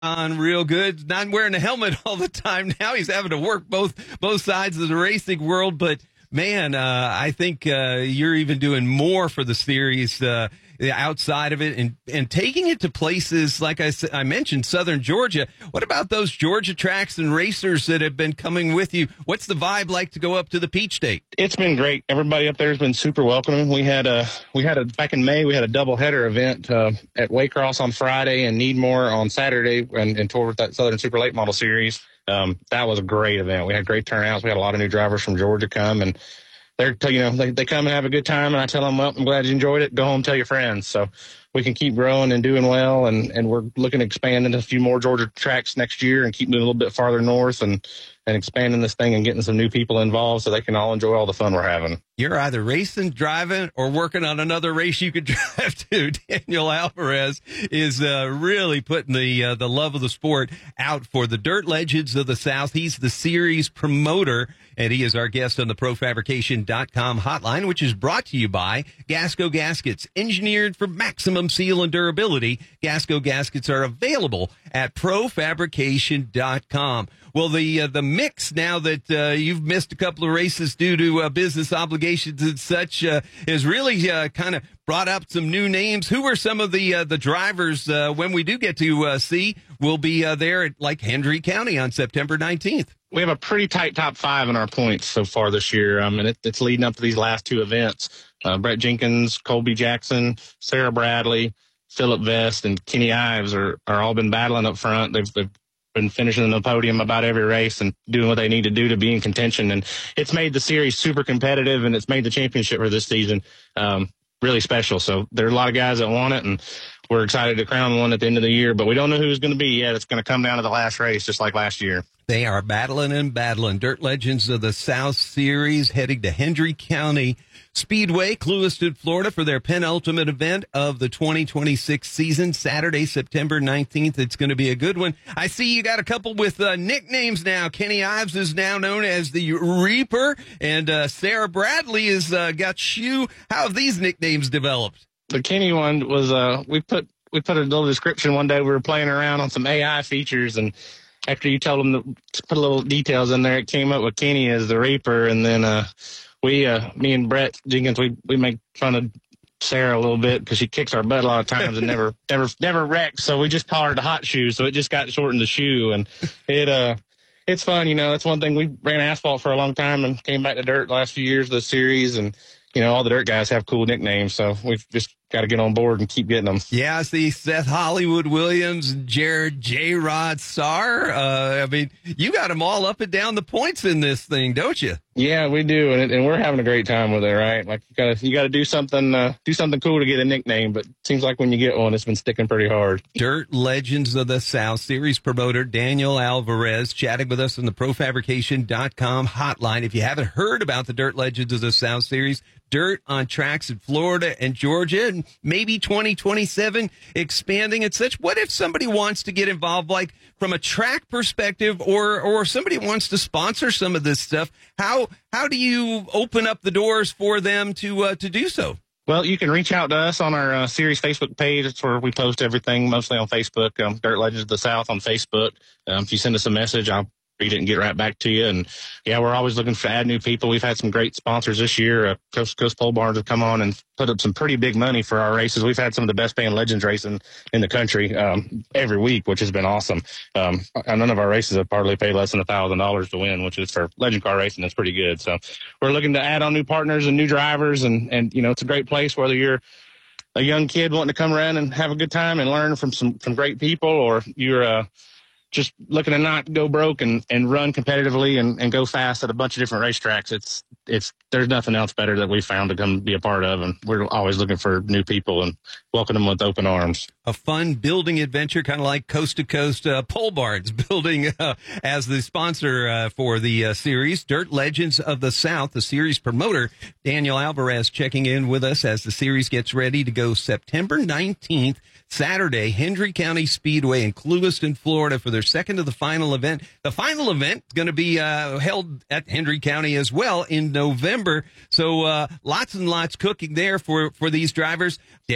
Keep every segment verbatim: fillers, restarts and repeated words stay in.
On real good, not wearing a helmet all the time now. He's having to work both both sides of the racing world. But, man, uh, I think uh, you're even doing more for the series uh, outside of it and, and taking it to places, like I, I mentioned, southern Georgia. What about those Georgia tracks and racers that have been coming with you? What's the vibe like to go up to the Peach State? It's been great. Everybody up there has been super welcoming. We had a, we had a, back in May, we had a doubleheader event uh, at Waycross on Friday and Needmore on Saturday and, and toured with that Southern Super Late Model Series. Um, that was a great event. We had great turnouts. We had a lot of new drivers from Georgia come, and they're, you know, they, they come and have a good time, and I tell them, well, I'm glad you enjoyed it. Go home, tell your friends. So we can keep growing and doing well, and, and we're looking to expand into a few more Georgia tracks next year and keep moving a little bit farther north and, and expanding this thing and getting some new people involved so they can all enjoy all the fun we're having. You're either racing, driving, or working on another race you could drive to. Daniel Alvarez is uh, really putting the uh, the love of the sport out for the Dirt Legends of the South. He's the series promoter, and he is our guest on the Pro Fabrication dot com hotline, which is brought to you by Gasco Gaskets, engineered for maximum seal and durability. Gasco Gaskets are available at Pro Fabrication dot com. Well, the uh, the mix, now that uh, you've missed a couple of races due to uh, business obligations and such, uh, is really uh, kind of brought up some new names. Who are some of the uh, the drivers uh, when we do get to uh, see? We'll be uh, there at like Hendry County on September nineteenth. We have a pretty tight top five in our points so far this year, um, and it, it's leading up to these last two events. Uh, Brett Jenkins, Colby Jackson, Sarah Bradley, Philip Vest, and Kenny Ives are, are all been battling up front. They've, they've been finishing in the podium about every race and doing what they need to do to be in contention. And it's made the series super competitive, and it's made the championship for this season um, really special. So there are a lot of guys that want it, and we're excited to crown one at the end of the year, but we don't know who it's going to be yet. It's going to come down to the last race, just like last year. They are battling and battling. Dirt Legends of the South Series heading to Hendry County Speedway, Clewiston, Florida, for their penultimate event of the twenty twenty-six season, Saturday, September nineteenth. It's going to be a good one. I see you got a couple with uh, nicknames now. Kenny Ives is now known as the Reaper, and uh, Sarah Bradley has uh, got Shoe. How have these nicknames developed? The Kenny one was, uh, we put we put a little description one day. We were playing around on some A I features, and after you told them to put a little details in there, it came up with Kenny as the Reaper. And then uh, we, uh, me and Brett Jenkins, we, we make fun of Sarah a little bit because she kicks our butt a lot of times and never, never, never wrecks. So we just call her the Hot Shoe. So it just got shortened to Shoe, and it, uh, it's fun. You know, that's one thing. We ran asphalt for a long time and came back to dirt the last few years of the series, and you know, all the dirt guys have cool nicknames, so we've just got to get on board and keep getting them. Yeah, I see Seth Hollywood Williams, Jared J-Rod Starr. Uh, I mean, you got them all up and down the points in this thing, don't you? Yeah, we do, and, and we're having a great time with it, right? Like you gotta you gotta do something uh, do something cool to get a nickname, but it seems like when you get one, it's been sticking pretty hard. Dirt Legends of the South Series promoter Daniel Alvarez chatting with us on the Pro Fabrication dot com hotline. If you haven't heard about the Dirt Legends of the South Series, dirt on tracks in Florida and Georgia, and maybe twenty twenty-seven expanding and such. What if somebody wants to get involved, like from a track perspective, or or somebody wants to sponsor some of this stuff? How how do you open up the doors for them to uh, to do so? Well, you can reach out to us on our uh, series Facebook page. It's where we post everything, mostly on Facebook. Um, Dirt Legends of the South on Facebook. Um, if you send us a message, I'll read it and get right back to you. And yeah, we're always looking to add new people. We've had some great sponsors this year. Uh, Coast to Coast Pole Barns have come on and put up some pretty big money for our races. We've had some of the best paying Legends racing in the country um, every week, which has been awesome. Um, none of our races have hardly paid less than a thousand dollars to win, which is for legend car racing. That's pretty good. So we're looking to add on new partners and new drivers, and and you know, it's a great place whether you're a young kid wanting to come around and have a good time and learn from some from great people, or you're uh just looking to not go broke and, and run competitively and, and go fast at a bunch of different racetracks. It's, it's, there's nothing else better that we found to come be a part of. And we're always looking for new people and welcome them with open arms. A fun building adventure, kind of like Coast to Coast uh, Pole Barns building uh, as the sponsor uh, for the uh, series. Dirt Legends of the South, the series promoter, Daniel Alvarez, checking in with us as the series gets ready to go September nineteenth, Saturday, Hendry County Speedway in Clewiston, Florida, for their second to the final event. The final event is going to be uh, held at Hendry County as well in November. So uh, lots and lots cooking there for, for these drivers. Daniel Alvarez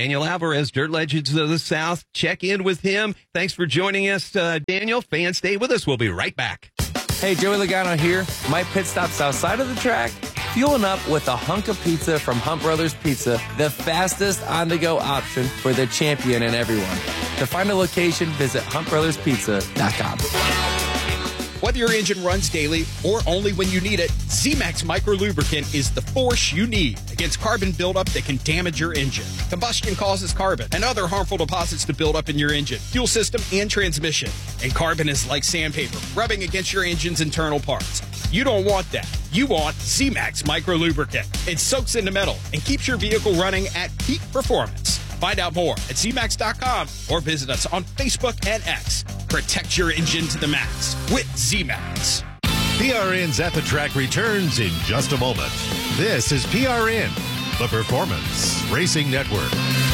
Alvarez, Dirt Legends of the South. Check in with him. Thanks for joining us, uh, Daniel. Fans, stay with us. We'll be right back. Hey, Joey Logano here. My pit stop's outside of the track, fueling up with a hunk of pizza from Hunt Brothers Pizza, the fastest on-the-go option for the champion and everyone. To find a location, visit hunt brothers pizza dot com. Whether your engine runs daily or only when you need it, Z-Max Micro Lubricant is the force you need against carbon buildup that can damage your engine. Combustion causes carbon and other harmful deposits to build up in your engine, fuel system, and transmission. And carbon is like sandpaper, rubbing against your engine's internal parts. You don't want that. You want Z-Max Micro Lubricant. It soaks into metal and keeps your vehicle running at peak performance. Find out more at Z max dot com or visit us on Facebook and X. Protect your engine to the max with Z-Max. P R N's At the Track returns in just a moment. This is P R N, the Performance Racing Network.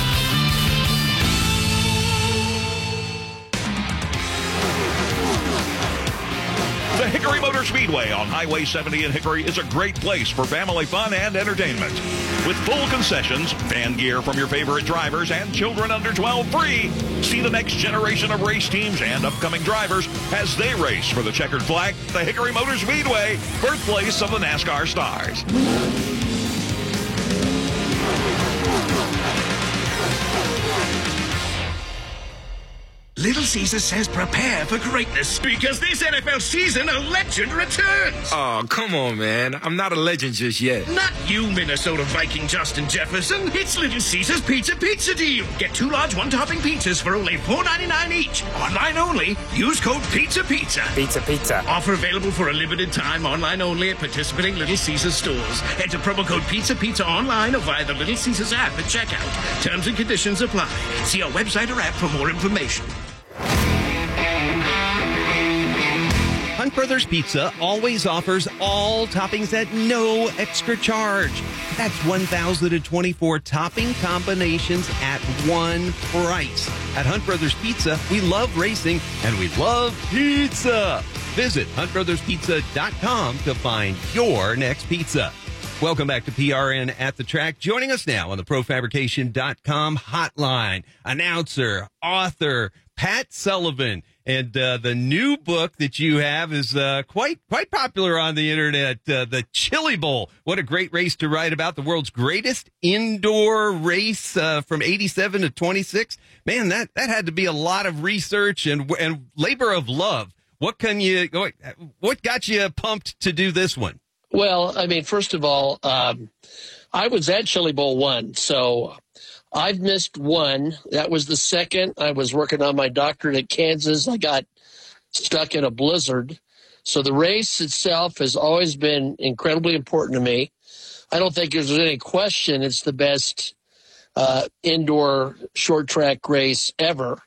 The Hickory Motor Speedway on Highway seventy in Hickory is a great place for family fun and entertainment. With full concessions, fan gear from your favorite drivers, and children under twelve free. See the next generation of race teams and upcoming drivers as they race for the checkered flag, the Hickory Motor Speedway, birthplace of the NASCAR stars. Little Caesar says prepare for greatness because this N F L season a legend returns. Oh, come on, man. I'm not a legend just yet. Not you, Minnesota Viking Justin Jefferson. It's Little Caesar's Pizza Pizza Deal. Get two large one-topping pizzas for only four ninety-nine each. Online only. Use code Pizza Pizza. Pizza, pizza. Offer available for a limited time online only at participating Little Caesars stores. Enter promo code Pizza Pizza online or via the Little Caesars app at checkout. Terms and conditions apply. See our website or app for more information. Hunt Brothers Pizza always offers all toppings at no extra charge. That's one thousand twenty-four topping combinations at one price. At Hunt Brothers Pizza, we love racing and we love pizza. Visit hunt brothers pizza dot com to find your next pizza. Welcome back to P R N At the Track. Joining us now on the pro fabrication dot com hotline, announcer, author, Pat Sullivan. And uh, the new book that you have is uh, quite quite popular on the internet, uh, the Chili Bowl. What a great race to write about, the world's greatest indoor race uh, from eighty-seven to twenty-six. Man, that, that had to be a lot of research and and labor of love. What can you what got you pumped to do this one? Well, I mean, first of all, um, I was at Chili Bowl one, so I've missed one. That was the second. I was working on my doctorate at Kansas. I got stuck in a blizzard. So the race itself has always been incredibly important to me. I don't think there's any question it's the best uh, indoor short track race ever.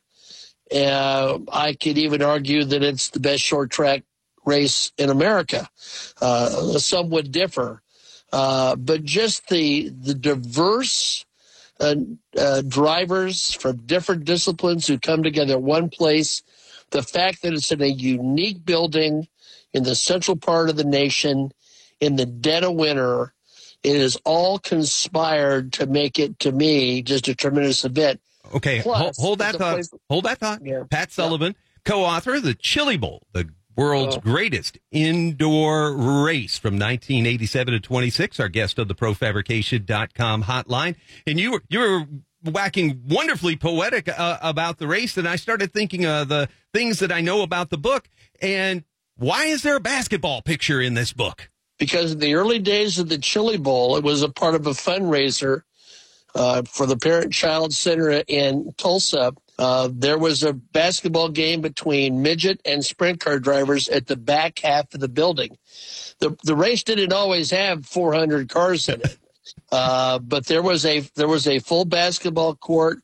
Uh, I could even argue that it's the best short track race in America. Uh, some would differ. Uh, but just the the diverse uh, uh, drivers from different disciplines who come together at one place, the fact that it's in a unique building in the central part of the nation in the dead of winter, it is all conspired to make it, to me, just a tremendous event. Okay, Plus, hold, hold that thought. place- Hold that thought. Yeah. Pat Sullivan, yeah. co-author of the Chili Bowl, the world's Oh. greatest indoor race from nineteen eighty-seven to twenty-six, our guest of the pro fabrication dot com hotline. And you were, you were whacking wonderfully poetic uh, about the race, and I started thinking of the things that I know about the book. And why is there a basketball picture in this book? Because in the early days of the Chili Bowl, it was a part of a fundraiser uh, for the Parent-Child Center in Tulsa. Uh, there was a basketball game between midget and sprint car drivers at the back half of the building. The the race didn't always have four hundred cars in it, uh, but there was a there was a full basketball court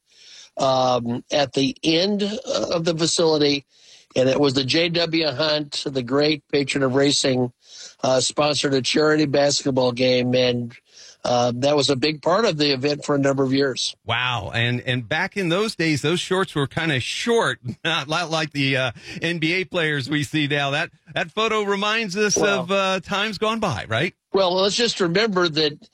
um, at the end of the facility, and it was the J W. Hunt, the great patron of racing, uh, sponsored a charity basketball game, and Uh, that was a big part of the event for a number of years. Wow. And and back in those days, those shorts were kind of short, not like the uh, N B A players we see now. That that photo reminds us Well, of uh, times gone by, right? Well, let's just remember that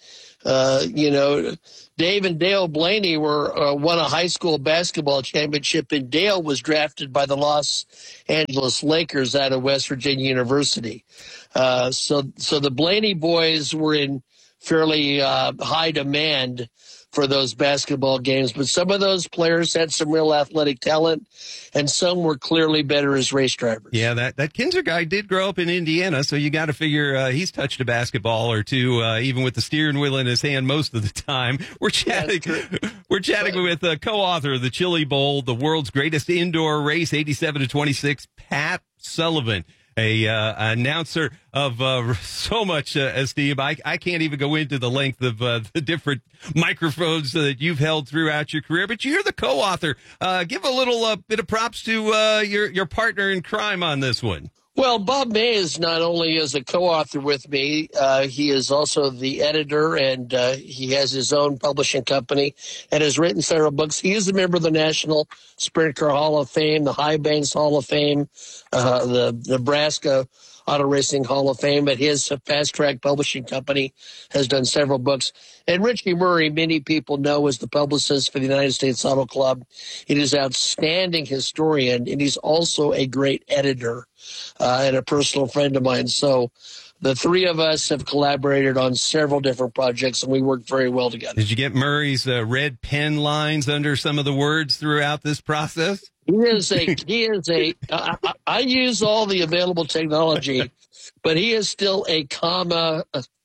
Uh, you know, Dave and Dale Blaney were uh, won a high school basketball championship, and Dale was drafted by the Los Angeles Lakers out of West Virginia University. Uh, so, so the Blaney boys were in fairly uh, high demand for those basketball games, but some of those players had some real athletic talent, and some were clearly better as race drivers. Yeah, that, that Kinzer guy did grow up in Indiana, so you got to figure uh, he's touched a basketball or two, uh, even with the steering wheel in his hand most of the time. We're chatting, we're chatting with uh, co-author of the Chili Bowl, the world's greatest indoor race, eighty-seven to twenty-six, Pat Sullivan. A uh, announcer of uh, so much uh, esteem. I, I can't even go into the length of uh, the different microphones that you've held throughout your career, but you're the co-author. Uh, give a little uh, bit of props to uh, your, your partner in crime on this one. Well, Bob Mays not only is a co-author with me, uh, he is also the editor, and uh, he has his own publishing company and has written several books. He is a member of the National Sprint Car Hall of Fame, the High Banks Hall of Fame, uh, the Nebraska Auto Racing Hall of Fame, but his Fast Track Publishing Company has done several books. And Richie Murray, many people know as the publicist for the United States Auto Club. He is an outstanding historian, and he's also a great editor uh, and a personal friend of mine. So the three of us have collaborated on several different projects, and we work very well together. Did you get Murray's uh, red pen lines under some of the words throughout this process? He is a, he is a, I, I use all the available technology, but he is still a comma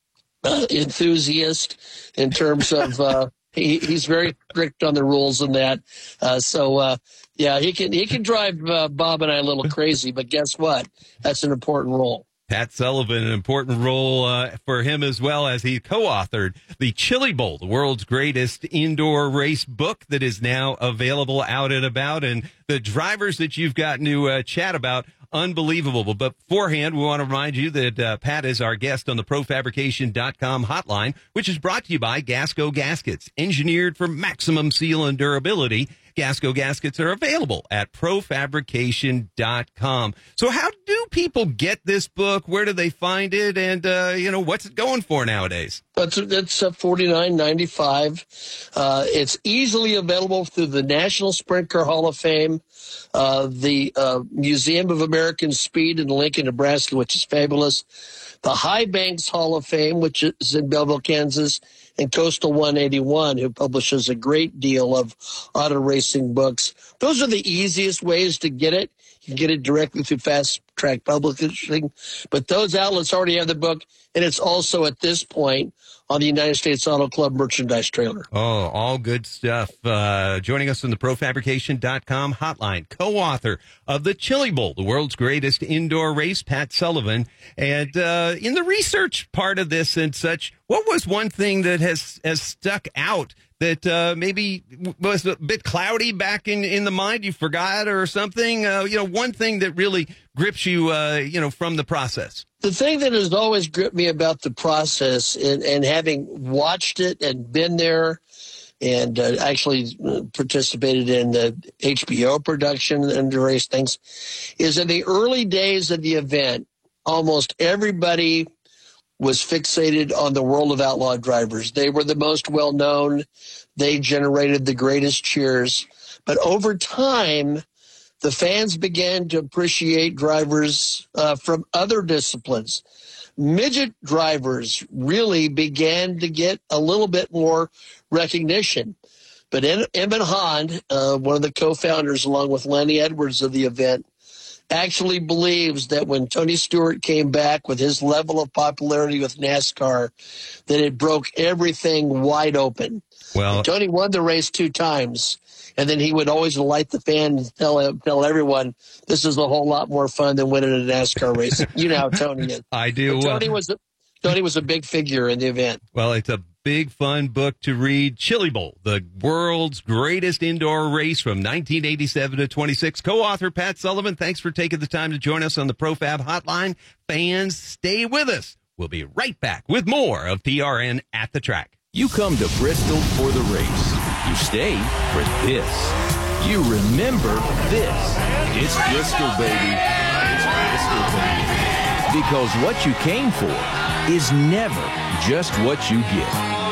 uh, enthusiast in terms of, uh, he, he's very strict on the rules and that. Uh, so, uh, yeah, he can, he can drive uh, Bob and I a little crazy, but guess what? That's an important role. Pat Sullivan, an important role uh, for him as well, as he co-authored the Chili Bowl, the world's greatest indoor race book that is now available out and about. And the drivers that you've gotten to uh, chat about, unbelievable. But beforehand, we want to remind you that uh, Pat is our guest on the pro fabrication dot com hotline, which is brought to you by Gasco Gaskets, engineered for maximum seal and durability. Gasco Gaskets are available at pro fabrication dot com. So how do people get this book? Where do they find it? And, uh, you know, what's it going for nowadays? It's, it's uh, forty-nine ninety-five. Uh, it's easily available through the National Sprint Car Hall of Fame, uh, the uh, Museum of American Speed in Lincoln, Nebraska, which is fabulous, the High Banks Hall of Fame, which is in Belleville, Kansas, and Coastal one eighty-one, who publishes a great deal of auto racing books. Those are the easiest ways to get it. You can get it directly through Fast Track Publishing, but those outlets already have the book, and it's also at this point on the United States Auto Club merchandise trailer. Oh, all good stuff. Uh, joining us on the pro fabrication dot com hotline, co-author of the Chili Bowl, the world's greatest indoor race, Pat Sullivan. And uh, in the research part of this and such, what was one thing that has, has stuck out that uh, maybe was a bit cloudy back in, in the mind, you forgot or something? Uh, you know, one thing that really grips you, uh, you know, from the process. The thing that has always gripped me about the process, and, and having watched it and been there and uh, actually participated in the H B O production and race things, is in the early days of the event, almost everybody was fixated on the World of Outlaw drivers. They were the most well-known. They generated the greatest cheers. But over time, the fans began to appreciate drivers uh, from other disciplines. Midget drivers really began to get a little bit more recognition. But Emmett Hahn, uh, one of the co-founders along with Lenny Edwards of the event, actually believes that when Tony Stewart came back with his level of popularity with NASCAR, that it broke everything wide open. Well, and Tony won the race two times, and then he would always light the fan and tell tell everyone this is a whole lot more fun than winning a NASCAR race. You know how Tony is. I do. But Tony was a, Tony was a big figure in the event. Well, it's a big, fun book to read. Chili Bowl, the world's greatest indoor race from nineteen eighty-seven to twenty-six. Co-author Pat Sullivan, thanks for taking the time to join us on the ProFab Hotline. Fans, stay with us. We'll be right back with more of P R N at the Track. You come to Bristol for the race. You stay for this. You remember this. It's Bristol, baby. It's Bristol, baby. Because what you came for is never just what you get.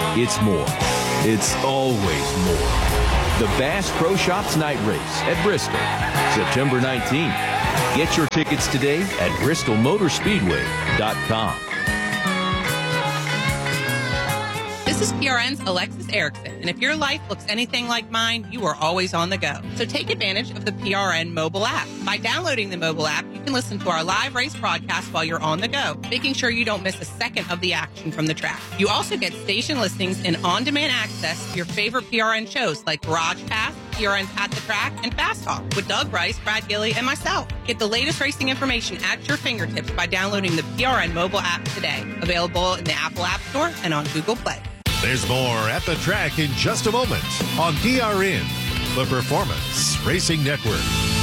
It's more. It's always more. The Bass Pro Shops Night Race at Bristol, September nineteenth. Get your tickets today at bristol motor speedway dot com. This is P R N's Alexis Erickson, and if your life looks anything like mine, you are always on the go. So take advantage of the P R N mobile app. By downloading the mobile app, you can listen to our live race broadcast while you're on the go, making sure you don't miss a second of the action from the track. You also get station listings and on-demand access to your favorite P R N shows like Garage Pass, P R N's At the Track, and Fast Talk with Doug Rice, Brad Gilly, and myself. Get the latest racing information at your fingertips by downloading the P R N mobile app today. Available in the Apple App Store and on Google Play. There's more At the Track in just a moment on P R N, the Performance Racing Network.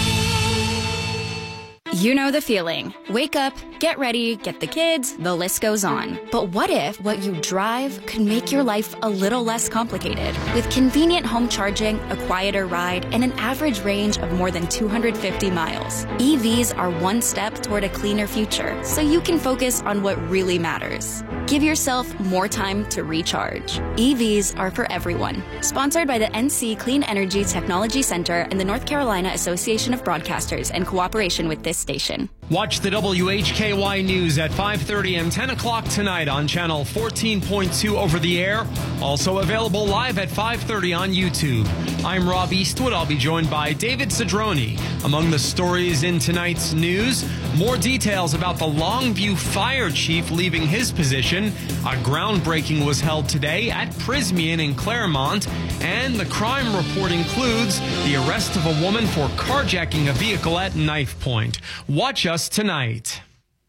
You know the feeling. Wake up, get ready, get the kids, the list goes on. But what if what you drive could make your life a little less complicated? With convenient home charging, a quieter ride, and an average range of more than two hundred fifty miles, E Vs are one step toward a cleaner future, so you can focus on what really matters. Give yourself more time to recharge. E Vs are for everyone. Sponsored by the N C Clean Energy Technology Center and the North Carolina Association of Broadcasters in cooperation with this station. Watch the W H K Y News at five thirty and ten o'clock tonight on channel fourteen point two over the air. Also available live at five thirty on YouTube. I'm Rob Eastwood. I'll be joined by David Cedrone. Among the stories in tonight's news, more details about the Longview fire chief leaving his position. A groundbreaking was held today at Prysmian in Claremont. And the crime report includes the arrest of a woman for carjacking a vehicle at Knife Point. Watch us tonight.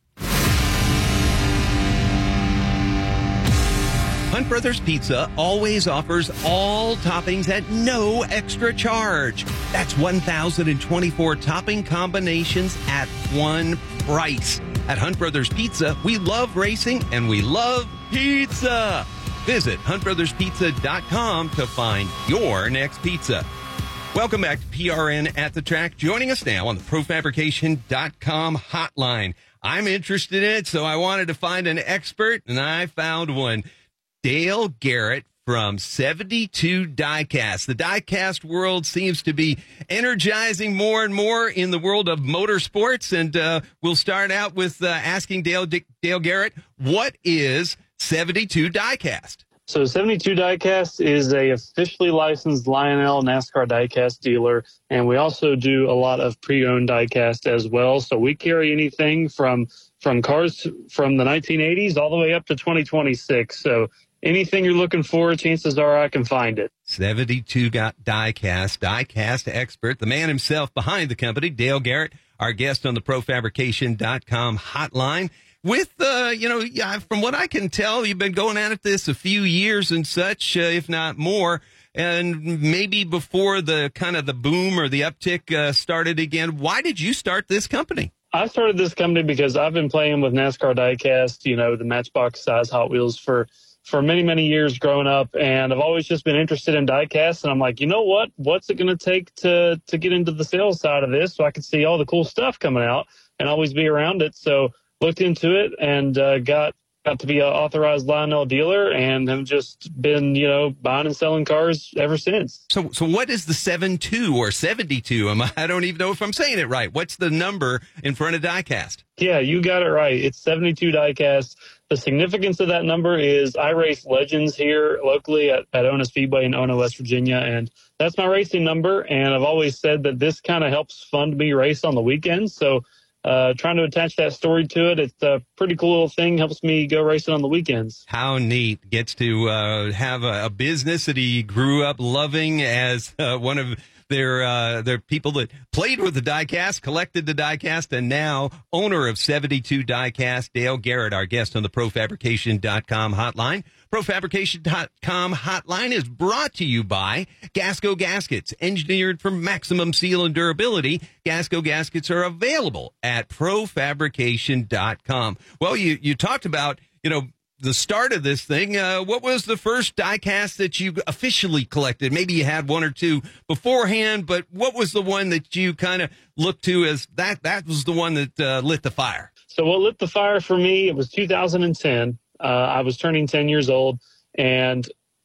Hunt Brothers Pizza always offers all toppings at no extra charge. That's one thousand twenty-four topping combinations at one price. At Hunt Brothers Pizza, we love racing and we love pizza. Visit hunt brothers pizza dot com to find your next pizza. Welcome back to P R N At the Track. Joining us now on the pro fabrication dot com hotline. I'm interested in it, so I wanted to find an expert, and I found one. Dale Garrett from seventy-two Diecast. The diecast world seems to be energizing more and more in the world of motorsports, and uh, we'll start out with uh, asking Dale, Dale Garrett, what is seventy-two Diecast? So seventy-two Diecast is a officially licensed Lionel NASCAR diecast dealer, and we also do a lot of pre-owned diecast as well. So we carry anything from from cars from the nineteen eighties all the way up to twenty twenty-six. So anything you're looking for, chances are I can find it. seventy-two got Diecast, diecast expert, the man himself behind the company, Dale Garrett, our guest on the pro fabrication dot com hotline. With, uh, you know, yeah, from what I can tell, you've been going at this a few years and such, uh, if not more. And maybe before the kind of the boom or the uptick uh, started again. Why did you start this company? I started this company because I've been playing with NASCAR diecast, you know, the Matchbox size Hot Wheels for for many, many years growing up. And I've always just been interested in diecast. And I'm like, you know what? What's it going to take to to get into the sales side of this so I can see all the cool stuff coming out and always be around it? So looked into it and uh, got got to be an authorized Lionel dealer and have just been, you know, buying and selling cars ever since. So so what is the seventy-two or seventy-two? Am I, I don't even know if I'm saying it right. What's the number in front of diecast? Yeah, you got it right. It's seventy-two diecast. The significance of that number is I race legends here locally at, at Ona Speedway in Ona, West Virginia, and that's my racing number. And I've always said that this kind of helps fund me race on the weekends. So Uh, trying to attach that story to it. It's a pretty cool little thing. Helps me go racing on the weekends. How neat. Gets to uh, have a, a business that he grew up loving as uh, one of their uh, their people that played with the diecast, collected the diecast, and now owner of seventy-two Diecast, Dale Garrett, our guest on the pro fabrication dot com hotline. pro fabrication dot com hotline is brought to you by Gasco Gaskets, engineered for maximum seal and durability. Gasco Gaskets are available at pro fabrication dot com. Well, you, you talked about, you know, the start of this thing. Uh, what was the first diecast that you officially collected? Maybe you had one or two beforehand, but what was the one that you kind of looked to as that, that was the one that uh, lit the fire? So what lit the fire for me, it was two thousand ten. Uh, I was turning ten years old, and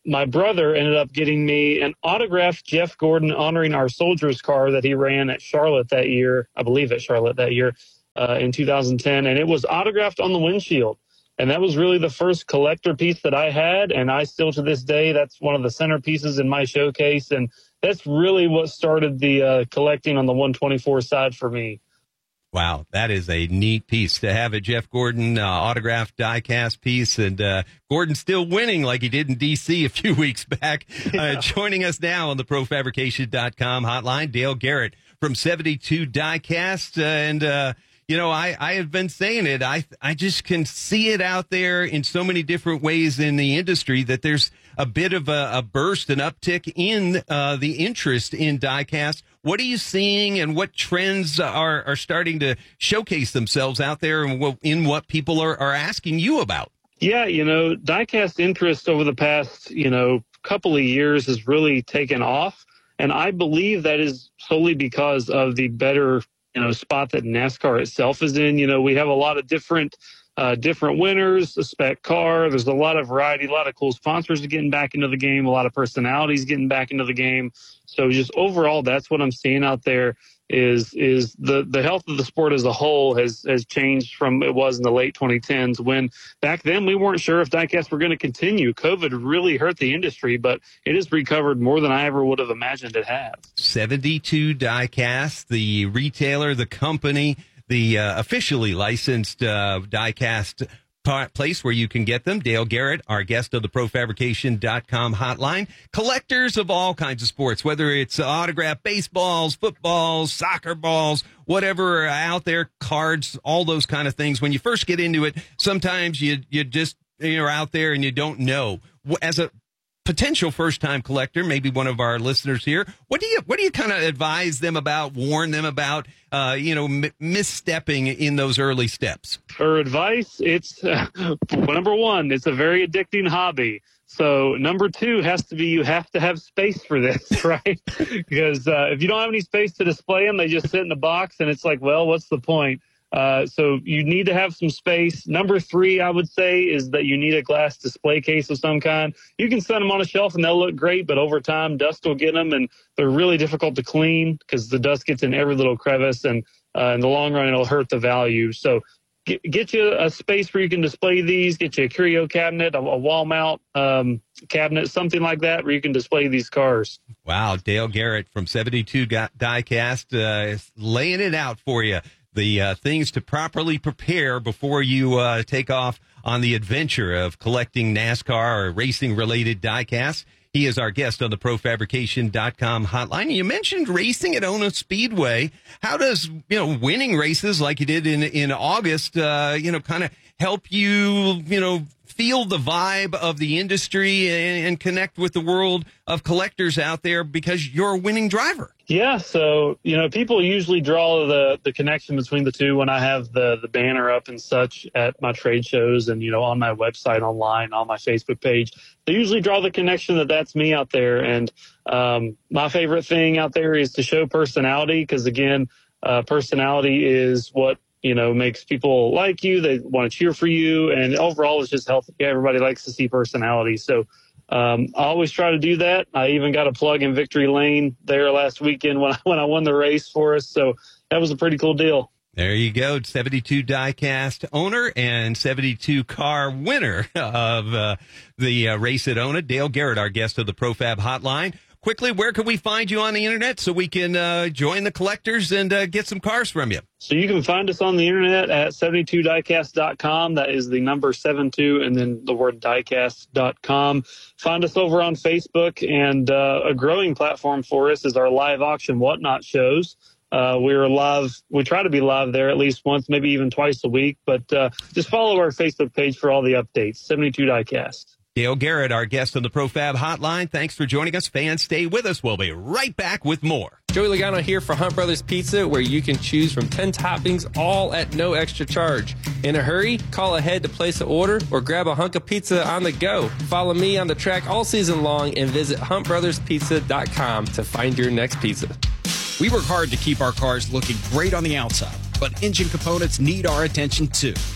my brother ended up getting me an autographed Jeff Gordon honoring our Soldiers car that he ran at Charlotte that year. I believe at Charlotte that year uh, in two thousand ten. And it was autographed on the windshield. And that was really the first collector piece that I had. And I still, to this day, that's one of the centerpieces in my showcase. And that's really what started the uh, collecting on the one twenty-four side for me. Wow, that is a neat piece to have a Jeff Gordon uh, autographed die-cast piece, and uh, Gordon still winning like he did in D C a few weeks back. Yeah. Uh, joining us now on the pro fabrication dot com hotline, Dale Garrett from seventy-two Die-Cast, uh, and uh, you know, I, I have been saying it. I I just can see it out there in so many different ways in the industry that there's a bit of a, a burst, an uptick in uh, the interest in die-cast. What are you seeing, and what trends are, are starting to showcase themselves out there, and what, in what people are, are asking you about? Yeah, you know, die-cast interest over the past, you know, couple of years has really taken off. And I believe that is solely because of the better, you know, spot that NASCAR itself is in. You know, we have a lot of different uh, different winners, a spec car. There's a lot of variety, a lot of cool sponsors getting back into the game, a lot of personalities getting back into the game. So just overall, that's what I'm seeing out there is is the, the health of the sport as a whole has, has changed from it was in the late twenty tens, when back then we weren't sure if die-cast were going to continue. COVID really hurt the industry, but it has recovered more than I ever would have imagined it had. seventy-two Die-Cast, the retailer, the company, the uh, officially licensed uh, die-cast place where you can get them. Dale Garrett, our guest of the pro fabrication dot com hotline. Collectors of all kinds of sports, whether it's autographed baseballs, footballs, soccer balls, whatever out there, cards, all those kind of things. When you first get into it, sometimes you you just you're out there and you don't know. As a potential first-time collector, maybe one of our listeners here, what do you what do you kind of advise them about, warn them about, uh, you know, m- misstepping in those early steps? For advice, it's uh, number one, it's a very addicting hobby. So number two has to be you have to have space for this, right? Because uh, if you don't have any space to display them, they just sit in a box, and it's like, well, what's the point? Uh, so you need to have some space. Number three, I would say, is that you need a glass display case of some kind. You can set them on a shelf and they'll look great, but over time, dust will get them, and they're really difficult to clean because the dust gets in every little crevice, and uh, in the long run, it'll hurt the value. So get, get you a space where you can display these, get you a curio cabinet, a, a wall mount um, cabinet, something like that, where you can display these cars. Wow, Dale Garrett from seventy-two Die-Cast uh, is laying it out for you. The uh, things to properly prepare before you uh, take off on the adventure of collecting NASCAR or racing-related die-casts. He is our guest on the pro fabrication dot com hotline. You mentioned racing at Ona Speedway. How does, you know, winning races like you did in in August, uh, you know, kind of help you, you know, feel the vibe of the industry and, and connect with the world of collectors out there because you're a winning driver? Yeah, so, you know, people usually draw the, the connection between the two when I have the, the banner up and such at my trade shows and, you know, on my website, online, on my Facebook page. They usually draw the connection that that's me out there. And um, my favorite thing out there is to show personality because, again, uh, personality is what, you know, makes people like you. They want to cheer for you. And overall, it's just healthy. Everybody likes to see personality. So um, I always try to do that. I even got a plug in Victory Lane there last weekend when I, when I won the race for us. So that was a pretty cool deal. There you go. seventy-two Die-Cast owner and seventy-two car winner of uh, the uh, race at Ona. Dale Garrett, our guest of the ProFab Hotline. Quickly, where can we find you on the internet so we can uh, join the collectors and uh, get some cars from you? So you can find us on the internet at seventy-two die cast dot com. That is the number seventy-two and then the word diecast dot com. Find us over on Facebook, and uh, a growing platform for us is our live auction whatnot shows. Uh, we're live. We try to be live there at least once, maybe even twice a week. But uh, just follow our Facebook page for all the updates. seventy-two Die-Cast. Dale Garrett, our guest on the ProFab Hotline. Thanks for joining us. Fans, stay with us. We'll be right back with more. Joey Logano here for Hunt Brothers Pizza, where you can choose from ten toppings, all at no extra charge. In a hurry? Call ahead to place an order or grab a hunk of pizza on the go. Follow me on the track all season long and visit hunt brothers pizza dot com to find your next pizza. We work hard to keep our cars looking great on the outside, but engine components need our attention too.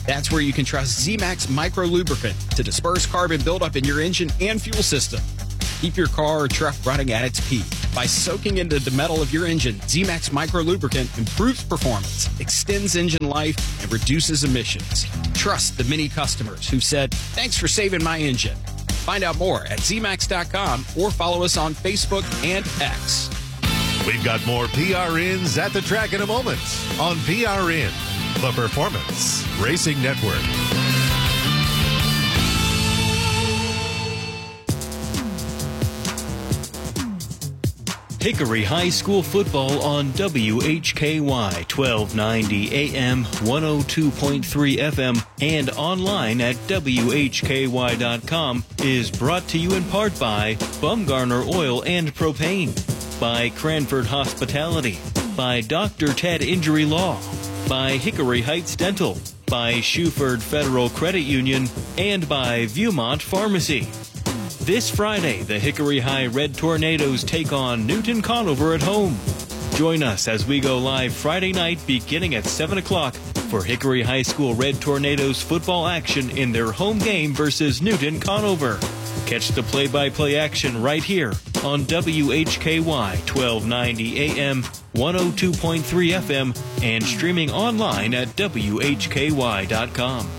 That's where you can trust Z-Max Micro Lubricant to disperse carbon buildup in your engine and fuel system. Keep your car or truck running at its peak. By soaking into the metal of your engine, Z-Max Micro Lubricant improves performance, extends engine life, and reduces emissions. Trust the many customers who said, "Thanks for saving my engine." Find out more at Z max dot com or follow us on Facebook and X. We've got more P R Ns at the track in a moment on P R N, the Performance Racing Network. Hickory High School football on W H K Y twelve ninety A M, one oh two point three F M, and online at W H K Y dot com is brought to you in part by Bumgarner Oil and Propane, by Cranford Hospitality, by Doctor Ted Injury Law, by Hickory Heights Dental, by Shuford Federal Credit Union, and by Viewmont Pharmacy. This Friday, the Hickory High Red Tornadoes take on Newton Conover at home. Join us as we go live Friday night beginning at seven o'clock for Hickory High School Red Tornadoes football action in their home game versus Newton Conover. Catch the play-by-play action right here on W H K Y twelve ninety A M, one oh two point three F M, and streaming online at W H K Y dot com.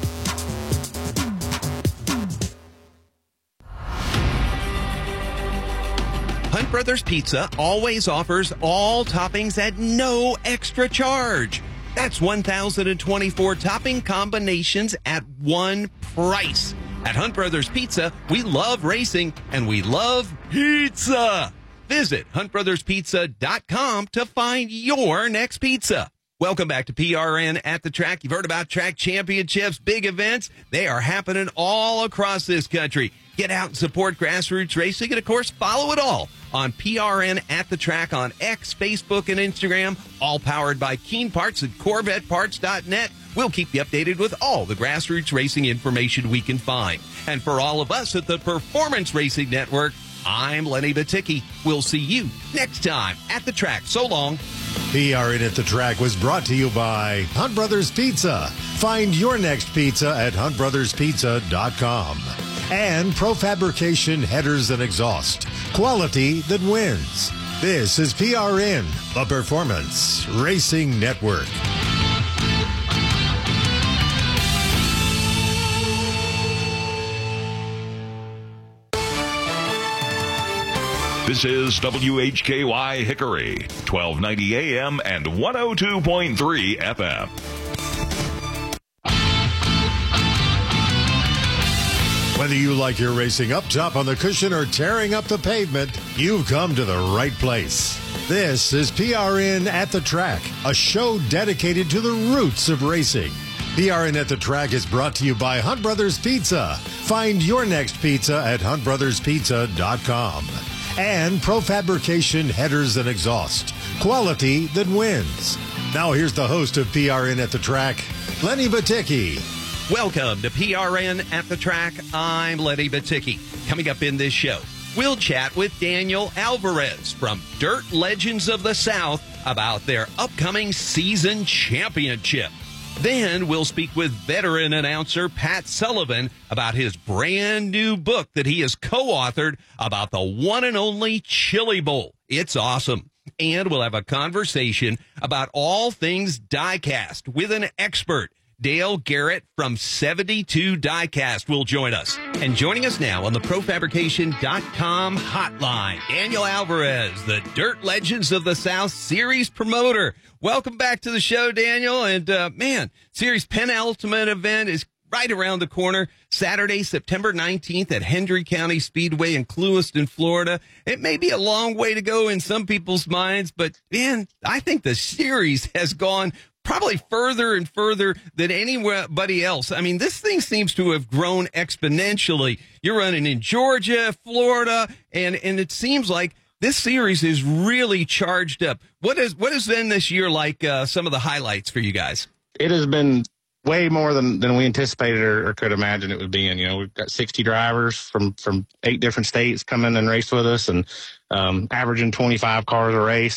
Hunt Brothers Pizza always offers all toppings at no extra charge. That's one thousand twenty-four topping combinations at one price. At Hunt Brothers Pizza, we love racing and we love pizza. Visit hunt brothers pizza dot com to find your next pizza. Welcome back to P R N at the Track. You've heard about track championships, big events. They are happening all across this country. Get out and support grassroots racing and, of course, follow it all on P R N at the Track on X, Facebook, and Instagram, all powered by Keen Parts and Corvette Parts dot net. We'll keep you updated with all the grassroots racing information we can find. And for all of us at the Performance Racing Network, I'm Lenny Baticki. We'll see you next time at the track. So long. P R N at the Track was brought to you by Hunt Brothers Pizza. Find your next pizza at hunt brothers pizza dot com. And Profabrication Headers and Exhaust. Quality that wins. This is P R N, the Performance Racing Network. This is W H K Y Hickory, twelve ninety A M and one oh two point three F M. Whether you like your racing up top on the cushion or tearing up the pavement, you've come to the right place. This is P R N at the Track, a show dedicated to the roots of racing. P R N at the Track is brought to you by Hunt Brothers Pizza. Find your next pizza at hunt brothers pizza dot com. And Profabrication Headers and Exhaust. Quality that wins. Now here's the host of P R N at the Track, Lenny Baticki. Welcome to P R N at the Track. I'm Lenny Baticki. Coming up in this show, we'll chat with Daniel Alvarez from Dirt Legends of the South about their upcoming season championship. Then we'll speak with veteran announcer Pat Sullivan about his brand new book that he has co-authored about the one and only Chili Bowl. It's awesome. And we'll have a conversation about all things diecast with an expert. Dale Garrett from seventy-two Diecast will join us. And joining us now on the Profabrication dot com hotline, Daniel Alvarez, the Dirt Legends of the South series promoter. Welcome back to the show, Daniel. And, uh, man, series penultimate event is right around the corner. Saturday, September nineteenth at Hendry County Speedway in Clewiston, Florida. It may be a long way to go in some people's minds, but, man, I think the series has gone probably further and further than anybody else. I mean, this thing seems to have grown exponentially. You're running in Georgia, Florida, and, and it seems like this series is really charged up. What is what has been this year like, uh, some of the highlights for you guys? It has been way more than, than we anticipated or, or could imagine it would be. And, you know, we've got sixty drivers from, from eight different states coming and race with us and um, averaging twenty-five cars a race.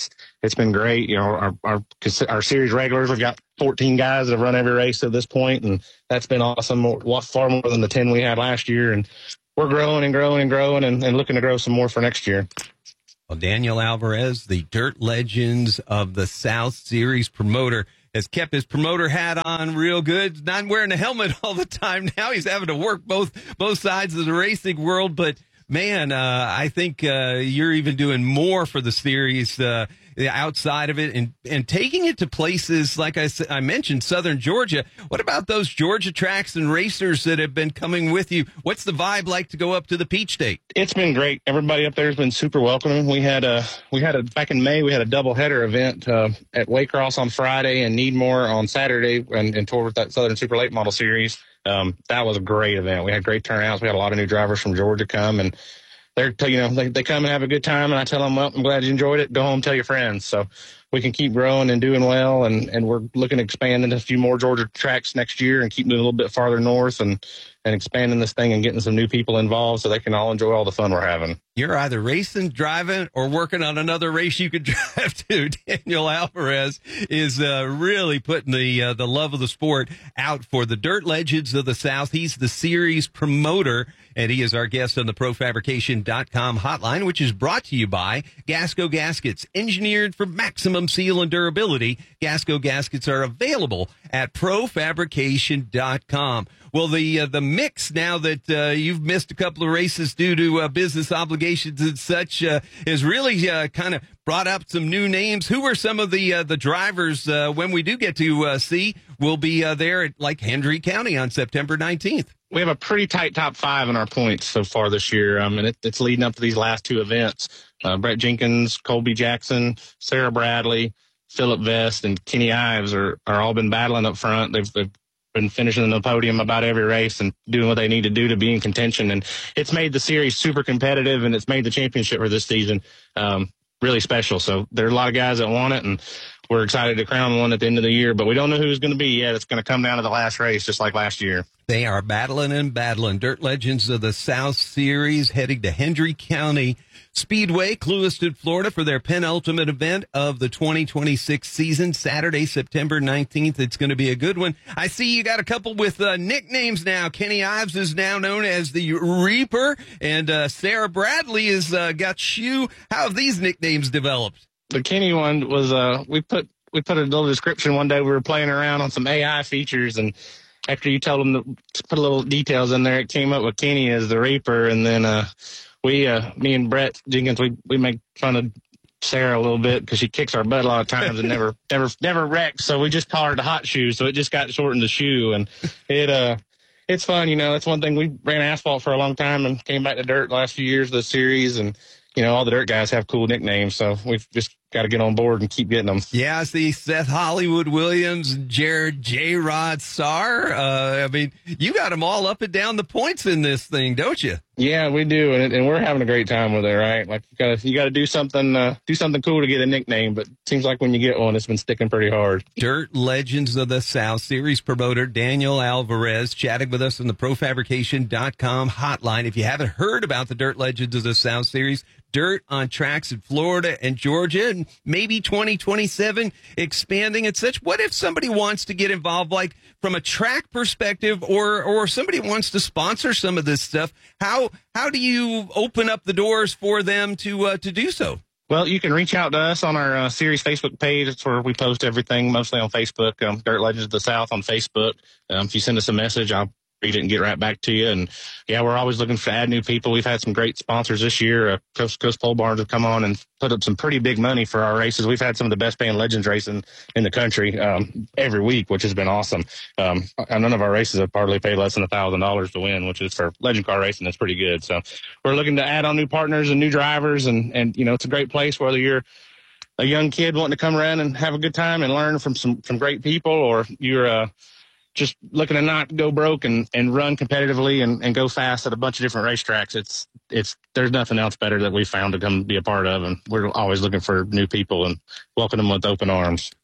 it's been great. You know, our, our, our series regulars, we've got fourteen guys that have run every race at this point, and that's been awesome. More, far more than the ten we had last year. And we're growing and growing and growing and, and looking to grow some more for next year. Well, Daniel Alvarez, the Dirt Legends of the South Series promoter, has kept his promoter hat on real good. Not wearing a helmet all the time now. He's having to work both both sides of the racing world. But, man, uh, I think uh, you're even doing more for the series uh, outside of it and, and taking it to places, like I, I mentioned, southern Georgia. What about those Georgia tracks and racers that have been coming with you? What's the vibe like to go up to the Peach State? It's been great. Everybody up there has been super welcoming. We had a, we had a, back in May, we had a doubleheader event uh, at Waycross on Friday and Needmore on Saturday and, and toured with that Southern Super Late Model Series. Um, that was a great event. We had great turnouts. We had a lot of new drivers from Georgia come, and they're, you know, they, they come and have a good time, and I tell them, well, I'm glad you enjoyed it. Go home, tell your friends. So we can keep growing and doing well, and, and we're looking to expand into a few more Georgia tracks next year and keep moving a little bit farther north and, and expanding this thing and getting some new people involved so they can all enjoy all the fun we're having. You're either racing, driving, or working on another race you could drive to. Daniel Alvarez is uh, really putting the uh, the love of the sport out for the Dirt Legends of the South. He's the series promoter, and he is our guest on the Pro Fabrication dot com hotline, which is brought to you by Gasco Gaskets, engineered for maximum seal and durability. Gasco Gaskets are available at Pro Fabrication dot com. Well, the uh, the mix, now that uh, you've missed a couple of races due to uh, business obligations and such, uh, has really uh, kind of brought up some new names. Who are some of the uh, the drivers uh, when we do get to uh, see? We'll be uh, there at like Hendry County on September nineteenth. We have a pretty tight top five in our points so far this year, um, and it, it's leading up to these last two events. Uh, Brett Jenkins, Colby Jackson, Sarah Bradley, Philip Vest, and Kenny Ives are, are all been battling up front. They've, they've been finishing the podium about every race and doing what they need to do to be in contention. And it's made the series super competitive, and it's made the championship for this season um, really special. So there are a lot of guys that want it, and we're excited to crown one at the end of the year, but we don't know who it's going to be yet. It's going to come down to the last race, just like last year. They are battling and battling. Dirt Legends of the South Series heading to Hendry County Speedway, Clewiston, Florida, for their penultimate event of the twenty twenty-six season, Saturday, September nineteenth. It's going to be a good one. I see you got a couple with uh, nicknames now. Kenny Ives is now known as the Reaper, and uh, Sarah Bradley has uh, got Shoe. How have these nicknames developed? The Kenny one was, uh, we put, we put a little description one day. We were playing around on some A I features, and after you told them to put a little details in there, it came up with Kenny as the Reaper. And then, uh, we, uh, me and Brett Jenkins, we, we make fun of Sarah a little bit because she kicks our butt a lot of times and never, never, never wrecks. So we just call her the Hot Shoe. So it just got shortened to Shoe, and it, uh, it's fun. You know, that's one thing. We ran asphalt for a long time and came back to dirt the last few years of the series. And, you know, all the dirt guys have cool nicknames. So we've just got to get on board and keep getting them. Yeah, I see Seth Hollywood Williams, Jared J-Rod Sarr. Uh, I mean, you got them all up and down the points in this thing, don't you? Yeah, we do, and and we're having a great time with it, right? Like you got to you got to do something uh, do something cool to get a nickname, but it seems like when you get one, it's been sticking pretty hard. Dirt Legends of the South Series promoter Daniel Alvarez chatting with us on the Pro Fabrication dot com hotline. If you haven't heard about the Dirt Legends of the South Series, dirt on tracks in Florida and Georgia, and maybe twenty twenty-seven expanding and such. What if somebody wants to get involved, like from a track perspective, or or somebody wants to sponsor some of this stuff? How how do you open up the doors for them to uh, to do so? Well, you can reach out to us on our uh, series Facebook page. It's where we post everything, mostly on Facebook. Um, Dirt Legends of the South on Facebook. Um, if you send us a message, I'll read it and get right back to you. And yeah, we're always looking to add new people. We've had some great sponsors this year. Uh, Coast Coast Pole Barns have come on and put up some pretty big money for our races. We've had some of the best paying Legends racing in the country um, every week, which has been awesome. Um, none of our races have hardly paid less than a thousand dollars to win, which is for legend car racing. That's pretty good. So we're looking to add on new partners and new drivers, and and you know, it's a great place whether you're a young kid wanting to come around and have a good time and learn from some from great people, or you're uh just looking to not go broke and, and run competitively and, and go fast at a bunch of different racetracks. It's, it's, there's nothing else better that we found to come be a part of. And we're always looking for new people and welcome them with open arms.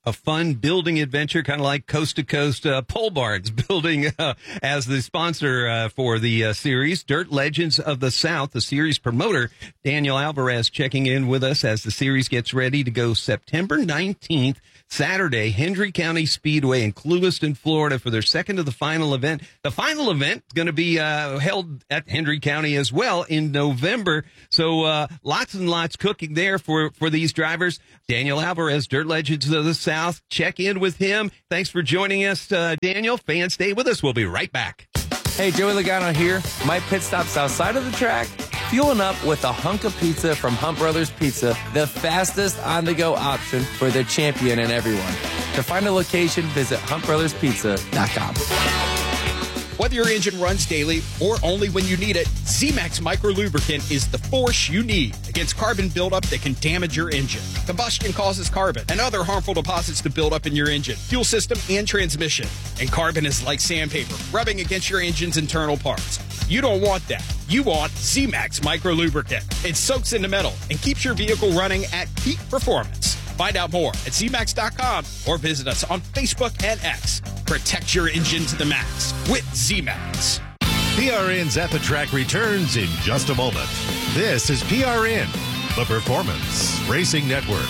a fun building adventure, kind of like Coast to Coast uh, Pole Barns building uh, as the sponsor uh, for the uh, series. Dirt Legends of the South, the series promoter, Daniel Alvarez, checking in with us as the series gets ready to go September nineteenth. Saturday, Hendry County Speedway in Clewiston, Florida, for their second to the final event. The final event is going to be uh, held at Hendry County as well in November. So uh, lots and lots cooking there for, for these drivers. Daniel Alvarez, Dirt Legends of the South. Check in with him. Thanks for joining us, uh, Daniel. Fans, stay with us. We'll be right back. Hey, Joey Logano here. My pit stop's outside of the track, fueling up with a hunk of pizza from Hunt Brothers Pizza, the fastest on-the-go option for the champion and everyone. To find a location, visit hunt brothers pizza dot com. Whether your engine runs daily or only when you need it, Z-Max Micro Lubricant is the force you need against carbon buildup that can damage your engine. Combustion causes carbon and other harmful deposits to build up in your engine, fuel system, and transmission. And carbon is like sandpaper, rubbing against your engine's internal parts. You don't want that. You want Z-Max Micro Lubricant. It soaks into metal and keeps your vehicle running at peak performance. Find out more at Z max dot com or visit us on Facebook and X. Protect your engine to the max with Z-Max. P R N's At the Track returns in just a moment. This is P R N, the Performance Racing Network.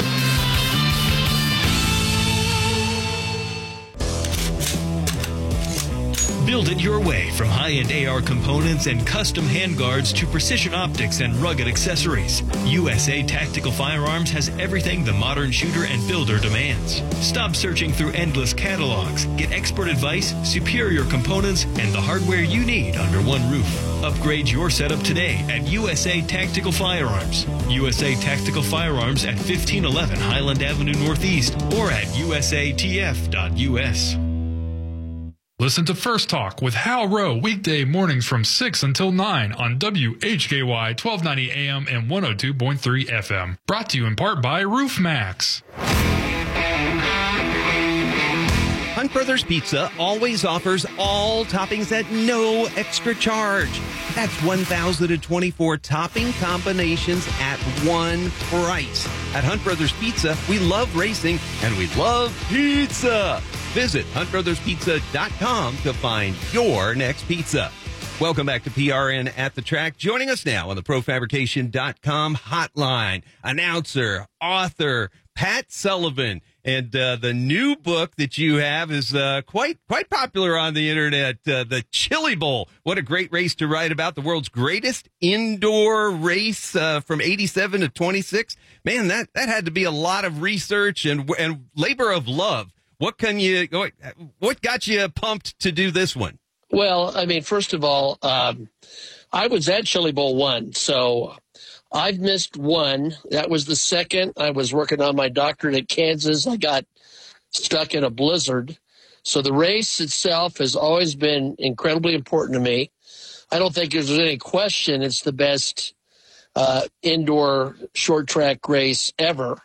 Build it your way, from high-end A R components and custom handguards to precision optics and rugged accessories. U S A Tactical Firearms has everything the modern shooter and builder demands. Stop searching through endless catalogs. Get expert advice, superior components, and the hardware you need under one roof. Upgrade your setup today at U S A Tactical Firearms. U S A Tactical Firearms at fifteen eleven Highland Avenue Northeast or at U S A T F dot U S. Listen to First Talk with Hal Rowe weekday mornings from six until nine on W H K Y twelve ninety A M and one oh two point three F M. Brought to you in part by Roof Max. Hunt Brothers Pizza always offers all toppings at no extra charge. That's one thousand twenty-four topping combinations at one price. At Hunt Brothers Pizza, we love racing and we love pizza. Visit hunt brothers pizza dot com to find your next pizza. Welcome back to P R N At the Track. Joining us now on the pro fabrication dot com hotline, announcer, author, Pat Sullivan. And uh, the new book that you have is uh, quite quite popular on the internet, uh, the Chili Bowl. What a great race to write about, the world's greatest indoor race uh, from eighty-seven to twenty-six. Man, that, that had to be a lot of research and and labor of love. What can you, what got you pumped to do this one? Well, I mean, first of all, um, I was at Chili Bowl one, so I've missed one. That was the second. I was working on my doctorate at Kansas. I got stuck in a blizzard. So the race itself has always been incredibly important to me. I don't think there's any question it's the best uh, indoor short track race ever.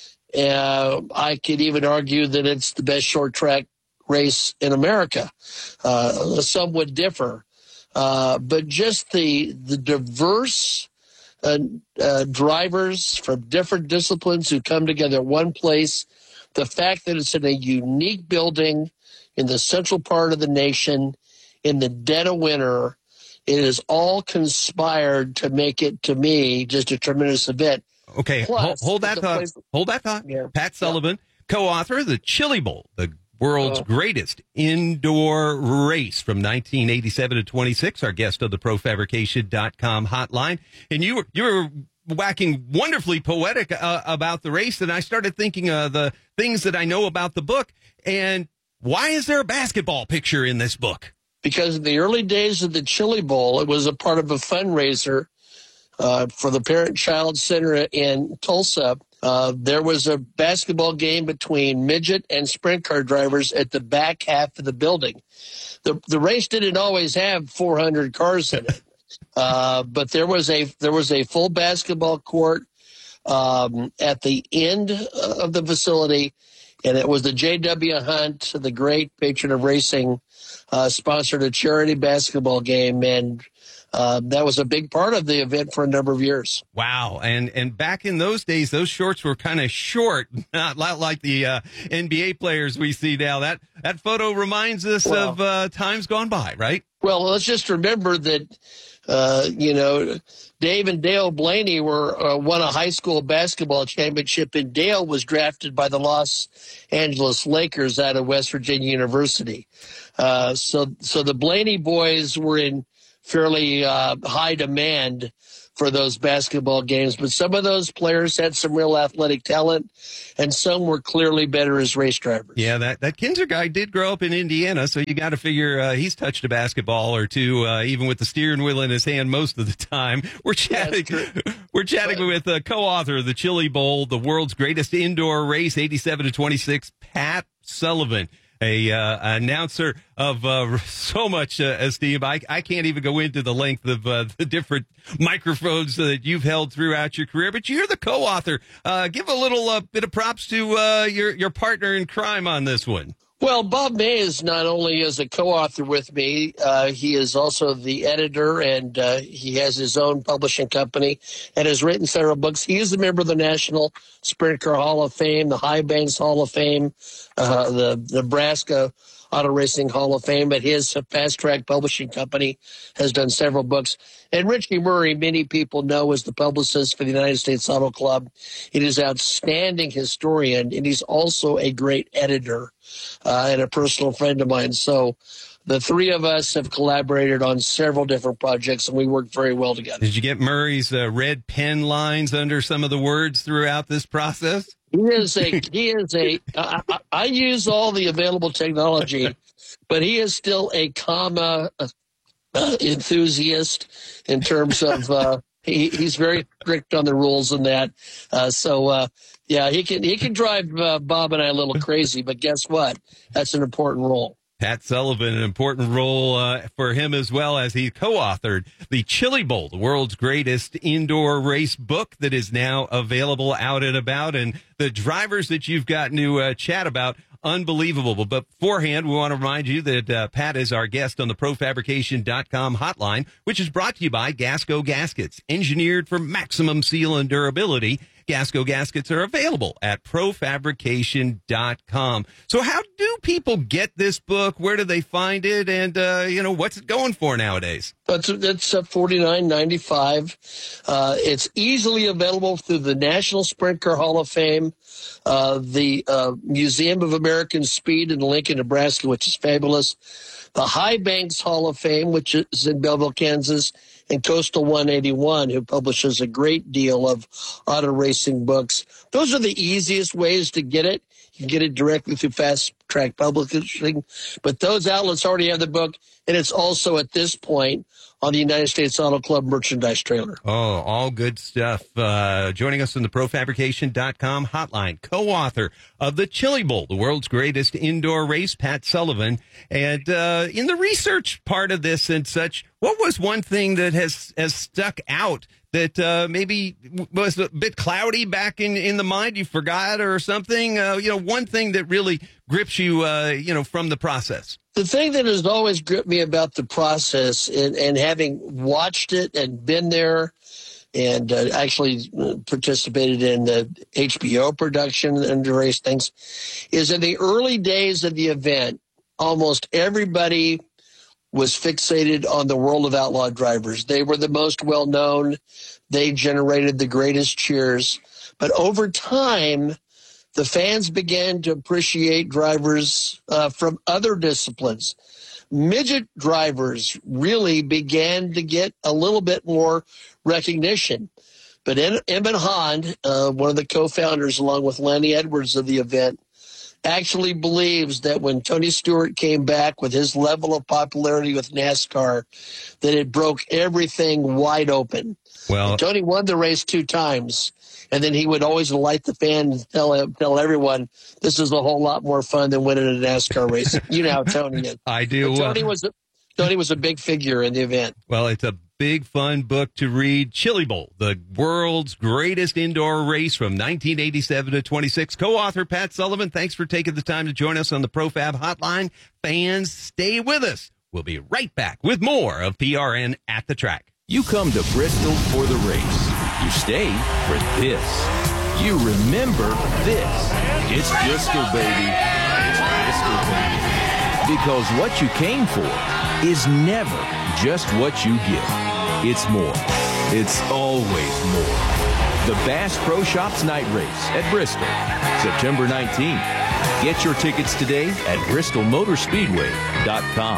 Uh, I could even argue that it's the best short track race in America. Uh, some would differ. Uh, but just the the diverse uh, uh, drivers from different disciplines who come together in one place, the fact that it's in a unique building in the central part of the nation in the dead of winter, it is all conspired to make it, to me, just a tremendous event. Okay, Plus, hold, hold that thought. place- Hold that thought. Yeah. Pat Sullivan, co-author of the Chili Bowl, the world's Oh. greatest indoor race from nineteen eighty-seven to twenty-six. Our guest of the pro fabrication dot com hotline, and you were you were whacking wonderfully poetic uh, about the race, and I started thinking of the things that I know about the book. And why is there a basketball picture in this book? Because in the early days of the Chili Bowl, it was a part of a fundraiser uh, for the Parent-Child Center in Tulsa. Uh, there was a basketball game between midget and sprint car drivers at the back half of the building. The the race didn't always have four hundred cars in it, uh, but there was a there was a full basketball court um, at the end of the facility, and it was the J W Hunt, the great patron of racing, uh, sponsored a charity basketball game, and uh, that was a big part of the event for a number of years. Wow. And and back in those days, those shorts were kind of short, not like the uh, N B A players we see now. That that photo reminds us well, of uh, times gone by, right? Well, let's just remember that, uh, you know, Dave and Dale Blaney were uh, won a high school basketball championship, and Dale was drafted by the Los Angeles Lakers out of West Virginia University. Uh, so, so the Blaney boys were in fairly uh, high demand for those basketball games, but some of those players had some real athletic talent, and some were clearly better as race drivers. Yeah, that, that Kinzer guy did grow up in Indiana, so you got to figure uh, he's touched a basketball or two, uh, even with the steering wheel in his hand most of the time. We're chatting, yeah, we're chatting but, with a co-author of the Chili Bowl, the world's greatest indoor race, eighty-seven to twenty-six, Pat Sullivan. A uh, announcer of uh, so much uh, esteem. I, I can't even go into the length of uh, the different microphones that you've held throughout your career, but you're the co-author. Uh, give a little uh, bit of props to uh, your, your partner in crime on this one. Well, Bob Mays not only is a co-author with me, uh, he is also the editor, and uh, he has his own publishing company and has written several books. He is a member of the National Sprint Car Hall of Fame, the High Banks Hall of Fame, uh, the Nebraska Auto Racing Hall of Fame, but his Fast Track Publishing Company has done several books. And Richie Murray, many people know, is the publicist for the United States Auto Club. He is an outstanding historian, and he's also a great editor uh, and a personal friend of mine. So the three of us have collaborated on several different projects, and we work very well together. Did you get Murray's uh, red pen lines under some of the words throughout this process? He is a, he is a, I, I, I use all the available technology, but he is still a comma uh, enthusiast in terms of, uh, he, he's very strict on the rules and that. Uh, so, uh, yeah, he can, he can drive uh, Bob and I a little crazy, but guess what? That's an important role. Pat Sullivan, an important role uh, for him as well, as he co-authored the Chili Bowl, the world's greatest indoor race book that is now available out and about. And the drivers that you've gotten to uh, chat about, unbelievable. But beforehand, we want to remind you that uh, Pat is our guest on the pro fabrication dot com hotline, which is brought to you by Gasco Gaskets, engineered for maximum seal and durability. Gasco Gaskets are available at pro fabrication dot com. So how do people get this book? Where do they find it? And, uh, you know, what's it going for nowadays? It's, it's uh, forty-nine ninety-five. Uh, it's easily available through the National Sprint Car Hall of Fame, uh, the uh, Museum of American Speed in Lincoln, Nebraska, which is fabulous, the High Banks Hall of Fame, which is in Belleville, Kansas, and Coastal one eighty-one, who publishes a great deal of auto racing books. Those are the easiest ways to get it. You can get it directly through Fast Track Publishing, but those outlets already have the book, and it's also at this point on the United States Auto Club merchandise trailer. Oh, all good stuff. Uh, joining us on the pro fabrication dot com hotline, co-author of the Chili Bowl, the world's greatest indoor race, Pat Sullivan. And uh, in the research part of this and such, what was one thing that has, has stuck out that uh, maybe was a bit cloudy back in, in the mind, you forgot or something? Uh, you know, one thing that really grips you, uh, you know, from the process. The thing that has always gripped me about the process, and, and having watched it and been there and uh, actually participated in the H B O production and various things, is in the early days of the event, almost everybody was fixated on the World of Outlaw drivers. They were the most well-known. They generated the greatest cheers. But over time, the fans began to appreciate drivers uh, from other disciplines. Midget drivers really began to get a little bit more recognition. But Emmett Hahn, uh, one of the co-founders along with Lanny Edwards of the event, actually believes that when Tony Stewart came back with his level of popularity with NASCAR, that it broke everything wide open. Well, and Tony won the race two times, and then he would always light the fan and tell tell everyone this is a whole lot more fun than winning a NASCAR race. You know how Tony is. I do. But Tony was a, Tony was a big figure in the event. Well, it's a big, fun book to read. Chili Bowl, the world's greatest indoor race from nineteen eighty-seven to twenty-six. Co-author Pat Sullivan, thanks for taking the time to join us on the ProFab Hotline. Fans, stay with us. We'll be right back with more of P R N at the Track. You come to Bristol for the race. You stay for this. You remember this. It's Bristol, baby. It's Bristol, baby. Because what you came for is never just what you get. It's more. It's always more. The Bass Pro Shops Night Race at Bristol, September nineteenth. Get your tickets today at bristol motor speedway dot com.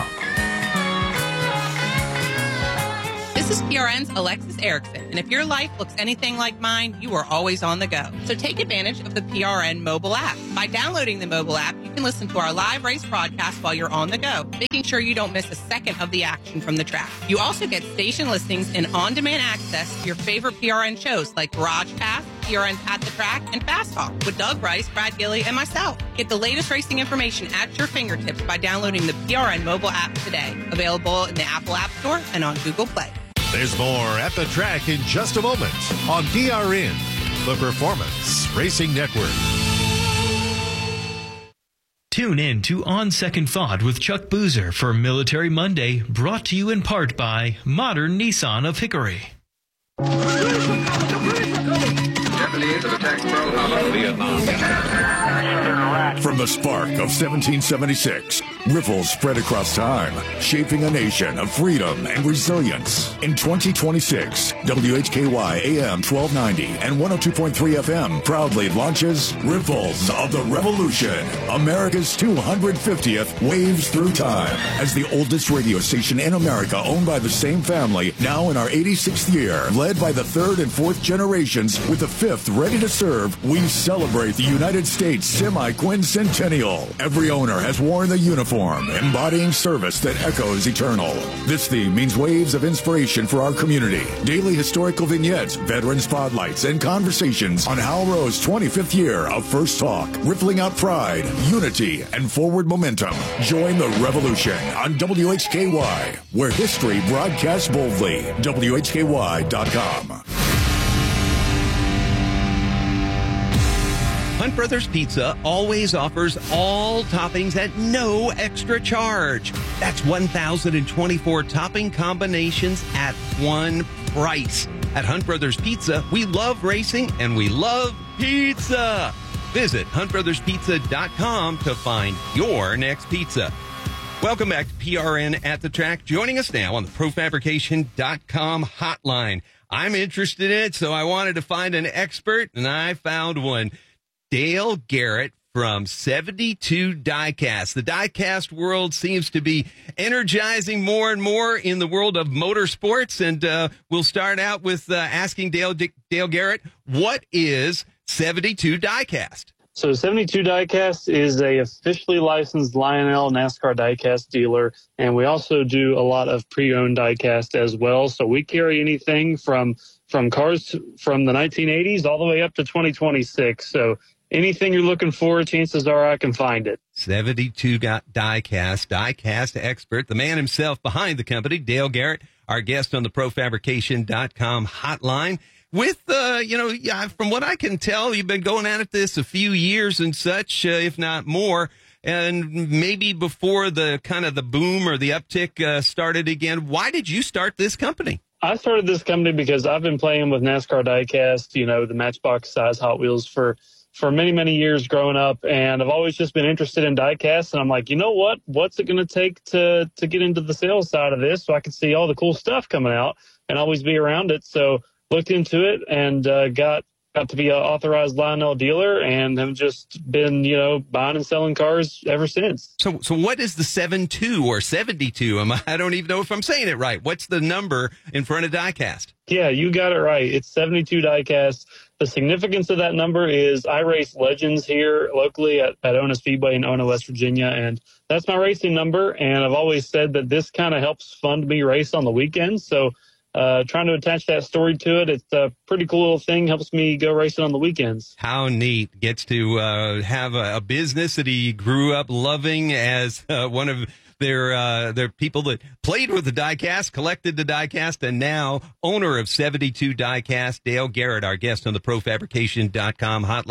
This is P R N's Alexis Erickson, and if your life looks anything like mine, you are always on the go. So take advantage of the P R N mobile app. By downloading the mobile app, you can listen to our live race broadcast while you're on the go, making sure you don't miss a second of the action from the track. You also get station listings and on-demand access to your favorite P R N shows like Garage Pass, P R N's At the Track, and Fast Talk with Doug Rice, Brad Gilly, and myself. Get the latest racing information at your fingertips by downloading the P R N mobile app today. Available in the Apple App Store and on Google Play. There's more At the Track in just a moment on P R N, the Performance Racing Network. Tune in to On Second Thought with Chuck Boozer for Military Monday, brought to you in part by Modern Nissan of Hickory. Japanese have attacked Pearl Harbor, Vietnam. From the spark of seventeen seventy-six, ripples spread across time, shaping a nation of freedom and resilience. In twenty twenty-six, W H K Y A M twelve ninety and one oh two point three F M proudly launches Ripples of the Revolution, America's two hundred fiftieth Waves Through Time. As the oldest radio station in America owned by the same family, now in our eighty-sixth year, led by the third and fourth generations with the fifth ready to serve, we celebrate the United States semi-quincentennial. Every owner has worn the uniform, embodying service that echoes eternal. This theme means waves of inspiration for our community, daily historical vignettes, veteran spotlights, and conversations on Hal Rowe's twenty-fifth year of First Talk, rippling out pride, unity, and forward momentum. Join the revolution on W H K Y, where history broadcasts boldly. W H K Y dot com. Hunt Brothers Pizza always offers all toppings at no extra charge. That's one thousand twenty-four topping combinations at one price. At Hunt Brothers Pizza, we love racing and we love pizza. Visit hunt brothers pizza dot com to find your next pizza. Welcome back to P R N at the Track. Joining us now on the pro fabrication dot com hotline. I'm interested in it, so I wanted to find an expert, and I found one. Dale Garrett from seventy-two Diecast. The diecast world seems to be energizing more and more in the world of motorsports, and uh, we'll start out with uh, asking Dale Dale Garrett, what is seventy-two Diecast? So seventy-two Diecast is a officially licensed Lionel NASCAR diecast dealer, and we also do a lot of pre-owned diecast as well. So we carry anything from from cars from the nineteen eighties all the way up to twenty twenty-six. So anything you're looking for, chances are I can find it. seventy-two Diecast, diecast expert, the man himself behind the company, Dale Garrett, our guest on the pro fabrication dot com hotline. With, uh, you know, yeah, from what I can tell, you've been going at this a few years and such, uh, if not more. And maybe before the kind of the boom or the uptick uh, started again. Why did you start this company? I started this company because I've been playing with NASCAR diecast, you know, the Matchbox size Hot Wheels for for many, many years growing up. And I've always just been interested in diecast. And I'm like, you know what? What's it going to take to to get into the sales side of this so I can see all the cool stuff coming out and always be around it? So looked into it and uh, got got to be an authorized Lionel dealer and have just been, you know, buying and selling cars ever since. So so what is the seventy-two or seventy-two? Am I, I don't even know if I'm saying it right. What's the number in front of diecast? Yeah, you got it right. It's seventy-two diecast. The significance of that number is I race Legends here locally at, at Ona Speedway in Ona, West Virginia, and that's my racing number. And I've always said that this kind of helps fund me race on the weekends. So Uh, trying to attach that story to it. It's a pretty cool little thing. Helps me go racing on the weekends. How neat. Gets to uh, have a, a business that he grew up loving as uh, one of their uh, their people that played with the diecast, collected the diecast, and now owner of seventy-two Diecast, Dale Garrett, our guest on the pro fabrication dot com hotline.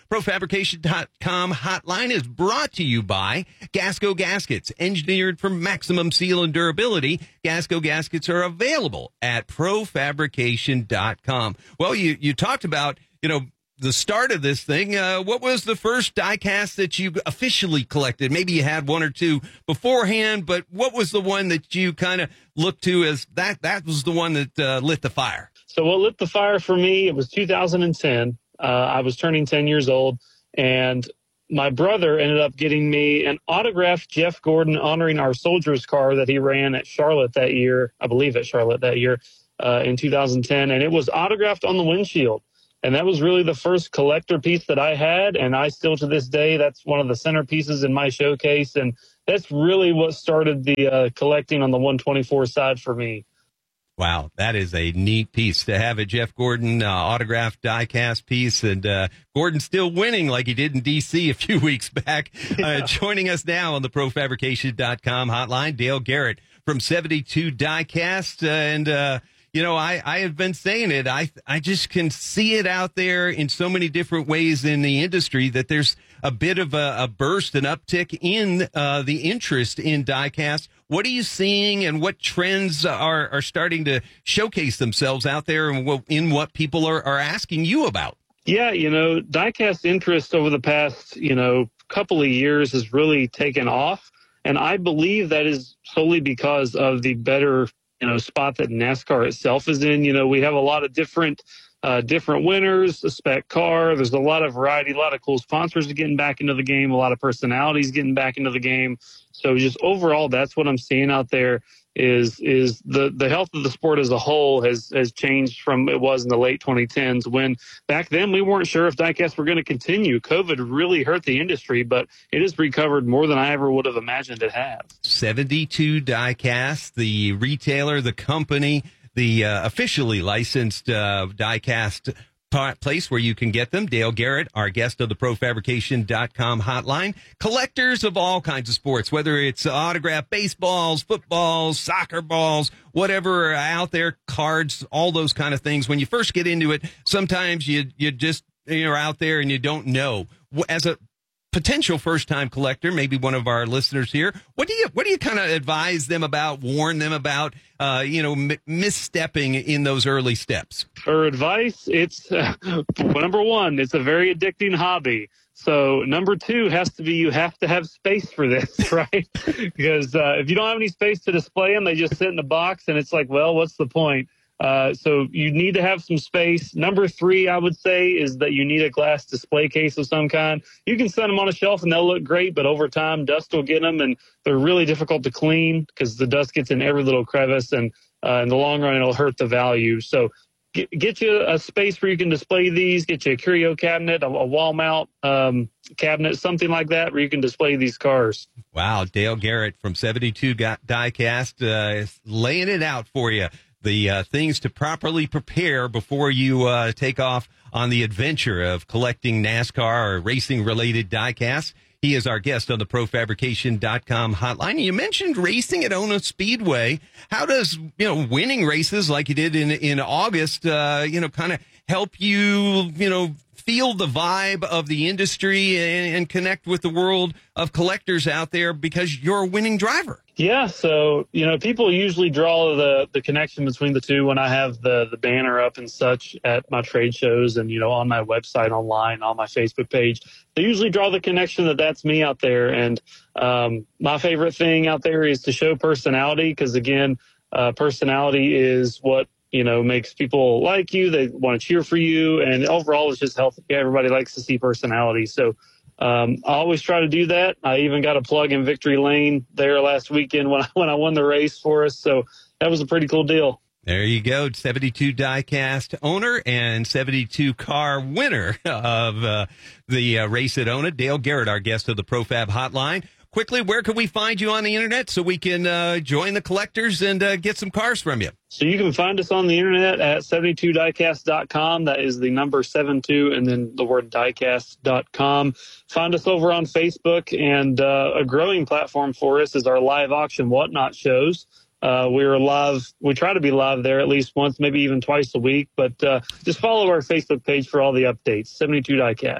Pro Fabrication dot com hotline is brought to you by Gasco Gaskets, engineered for maximum seal and durability. Gasco Gaskets are available at Pro Fabrication dot com. Well, you, you talked about, you know, the start of this thing. Uh, what was the first diecast that you officially collected? Maybe you had one or two beforehand, but what was the one that you kind of looked to as that, that was the one that uh, lit the fire? So what lit the fire for me, it was two thousand ten. Uh, I was turning ten years old, and my brother ended up getting me an autographed Jeff Gordon honoring our Soldiers car that he ran at Charlotte that year, I believe at Charlotte that year, uh, in two thousand ten, and it was autographed on the windshield. And that was really the first collector piece that I had, and I still to this day, that's one of the centerpieces in my showcase, and that's really what started the uh, collecting on the one twenty-four side for me. Wow, that is a neat piece to have a Jeff Gordon uh, autographed diecast piece, and uh, Gordon still winning like he did in D C a few weeks back. Uh, joining us now on the Pro Fabrication dot com hotline, Dale Garrett from seventy-two Diecast, uh, and uh, you know, I, I have been saying it. I I just can see it out there in so many different ways in the industry that there's a bit of a, a burst, an uptick in uh, the interest in diecast. What are you seeing, and what trends are, are starting to showcase themselves out there, and what, in what people are, are asking you about? Yeah, you know, diecast interest over the past, you know, couple of years has really taken off. And I believe that is solely because of the better, you know, spot that NASCAR itself is in. You know, we have a lot of different uh, different winners, a spec car. There's a lot of variety, a lot of cool sponsors getting back into the game, a lot of personalities getting back into the game. So just overall, that's what I'm seeing out there is is the, the health of the sport as a whole has, has changed from it was in the late twenty tens, when back then we weren't sure if diecasts were going to continue. COVID really hurt the industry, but it has recovered more than I ever would have imagined it had. seventy-two Diecast, the retailer, the company, the uh, officially licensed uh, diecast place where you can get them. Dale Garrett, our guest of the Pro Fabrication dot com hotline. Collectors of all kinds of sports, whether it's autographed baseballs, footballs, soccer balls, whatever out there, cards, all those kind of things. When you first get into it, sometimes you you just you're out there and you don't know. As a potential first-time collector, maybe one of our listeners here, what do you what do you kind of advise them about, warn them about, uh, you know, m- misstepping in those early steps? For advice, it's uh, number one, it's a very addicting hobby. So number two has to be you have to have space for this, right? Because uh, if you don't have any space to display them, they just sit in a box, and it's like, well, what's the point? Uh, so you need to have some space. Number three, I would say, is that you need a glass display case of some kind. You can set them on a shelf and they'll look great, but over time, dust will get them, and they're really difficult to clean because the dust gets in every little crevice, and uh, in the long run, it'll hurt the value. So get, get you a space where you can display these. Get you a curio cabinet, a, a wall mount um, cabinet, something like that, where you can display these cars. Wow, Dale Garrett from seventy-two Diecast uh, is laying it out for you. The uh, things to properly prepare before you uh, take off on the adventure of collecting NASCAR or racing-related diecasts. He is our guest on the Pro Fabrication dot com hotline. You mentioned racing at Ona Speedway. How does, you know, winning races like you did in in August, uh, you know, kind of help you, you know, feel the vibe of the industry and, and connect with the world of collectors out there because you're a winning driver? Yeah, so, you know, people usually draw the, the connection between the two when I have the, the banner up and such at my trade shows and, you know, on my website, online, on my Facebook page. They usually draw the connection that that's me out there. And um, my favorite thing out there is to show personality because, again, uh, personality is what, you know, makes people like you. They want to cheer for you. And overall, it's just healthy. Everybody likes to see personality. So Um, I always try to do that. I even got a plug in Victory Lane there last weekend when I, when I won the race for us. So that was a pretty cool deal. There you go. seventy-two Diecast owner and seventy-two car winner of uh, the uh, race at Ona. Dale Garrett, our guest of the ProFab Hotline. Quickly, where can we find you on the internet so we can uh, join the collectors and uh, get some cars from you? So you can find us on the internet at seventy-two diecast dot com. That is the number seven two and then the word diecast dot com. Find us over on Facebook, and uh, a growing platform for us is our live auction whatnot shows. Uh, we're live. We try to be live there at least once, maybe even twice a week. But uh, just follow our Facebook page for all the updates. seventy-two Diecast.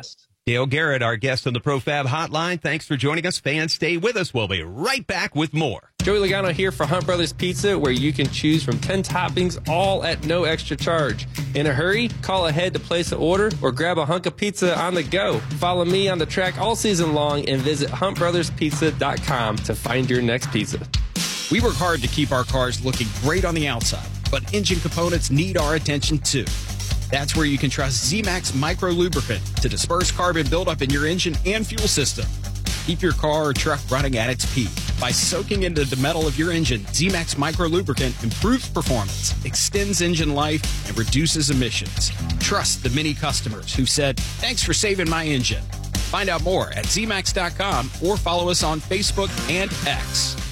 Dale Garrett, our guest on the ProFab Hotline. Thanks for joining us. Fans, stay with us. We'll be right back with more. Joey Logano here for Hunt Brothers Pizza, where you can choose from ten toppings, all at no extra charge. In a hurry? Call ahead to place an order or grab a hunk of pizza on the go. Follow me on the track all season long and visit hunt brothers pizza dot com to find your next pizza. We work hard to keep our cars looking great on the outside, but engine components need our attention too. That's where you can trust Z-Max Micro Lubricant to disperse carbon buildup in your engine and fuel system. Keep your car or truck running at its peak. By soaking into the metal of your engine, Z-Max Micro Lubricant improves performance, extends engine life, and reduces emissions. Trust the many customers who said, "Thanks for saving my engine." Find out more at Z max dot com or follow us on Facebook and X.